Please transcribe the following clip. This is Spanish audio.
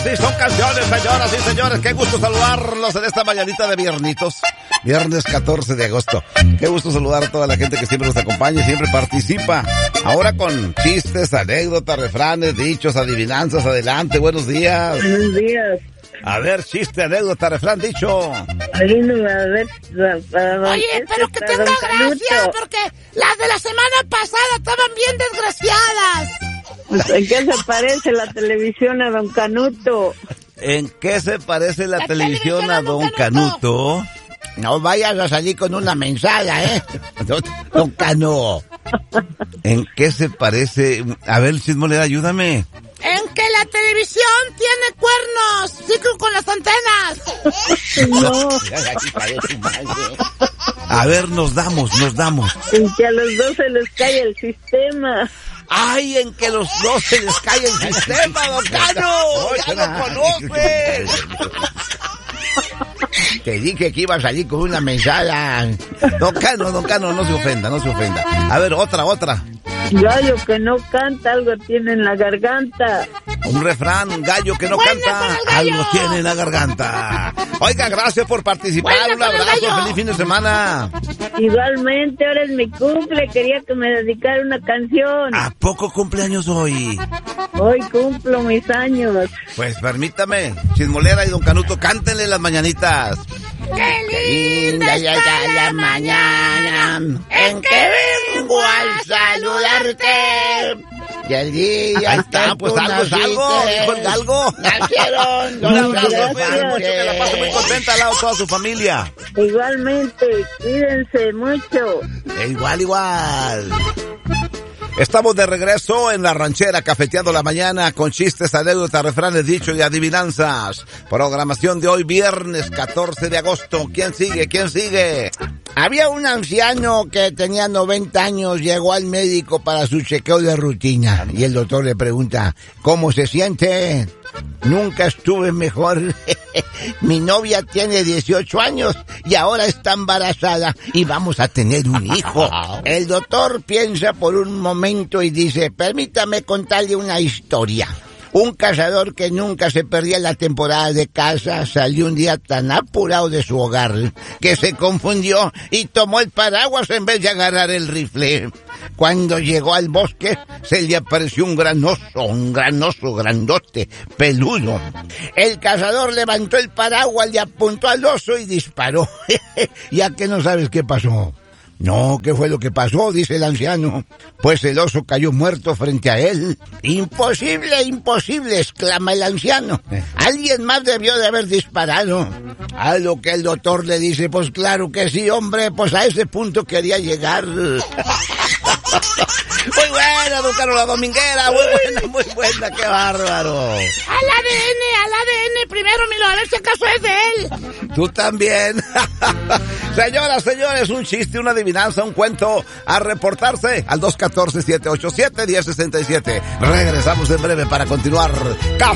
Así son canciones, señoras y señores. Qué gusto saludarlos en esta mañanita de viernitos. Viernes 14 de agosto. Qué gusto saludar a toda la gente que siempre nos acompaña y siempre participa. Ahora con chistes, anécdotas, refranes, dichos, adivinanzas. Adelante, buenos días. Buenos días. A ver, chiste, anécdota, refrán, dicho. Oye, pero que tenga gracia, porque las de la semana pasada estaban bien desgraciadas. ¿En qué se parece la televisión a Don Canuto? ¿En qué se parece la televisión a Don Canuto? No vayas a salir con una mensada, Don Cano. ¿En qué se parece? A ver, Chismolera, ayúdame. En que la televisión tiene cuernos, ciclo con las antenas. No. A ver, nos damos. En que a los dos se les cae el sistema. ¡Ay, en que los dos se les cae el sistema, Don Cano! ¡Ya lo conoces! Te dije que iba a salir con una mesada. Don Cano, no se ofenda. A ver, otra. Gallo que no canta, algo tiene en la garganta. Un refrán, gallo que no canta, algo tiene en la garganta. Oiga, gracias por participar, un abrazo, feliz fin de semana. Igualmente, ahora es mi cumple, quería que me dedicara una canción. ¿A poco cumpleaños hoy? Hoy cumplo mis años. Pues permítame, Chismolera y Don Canuto, cántenle las mañanitas. ¡Qué linda está la mañana en que vengo a saludarte! Y el día ahí está, pues algo, dijo el galgo. Nacieron. Un abrazo, cuídense mucho, que la pase muy contenta al lado de toda su familia. Igualmente, cuídense mucho. Igual. Estamos de regreso en La Ranchera, cafeteando la mañana con chistes, anécdotas, refranes, dichos y adivinanzas. Programación de hoy, viernes 14 de agosto. ¿Quién sigue? Había un anciano que tenía 90 años, llegó al médico para su chequeo de rutina. Y el doctor le pregunta, ¿cómo se siente? Nunca estuve mejor. Mi novia tiene 18 años y ahora está embarazada y vamos a tener un hijo. El doctor piensa por un momento y dice, permítame contarle una historia. Un cazador que nunca se perdía la temporada de caza salió un día tan apurado de su hogar que se confundió y tomó el paraguas en vez de agarrar el rifle. Cuando llegó al bosque se le apareció un gran oso grandote, peludo. El cazador levantó el paraguas, le apuntó al oso y disparó. ¿Ya que no sabes qué pasó? No, ¿qué fue lo que pasó?, dice el anciano. Pues el oso cayó muerto frente a él. Imposible, exclama el anciano. Alguien más debió de haber disparado. A lo que el doctor le dice, pues claro que sí, hombre, pues a ese punto quería llegar. Muy buena, don Carlos la Dominguera, muy buena, qué bárbaro. Al ADN, primero miro a ver si acaso es de él. Tú también. Señoras, señores, un chiste, una adivinanza, un cuento, a reportarse al 214-787-1067. Regresamos en breve para continuar.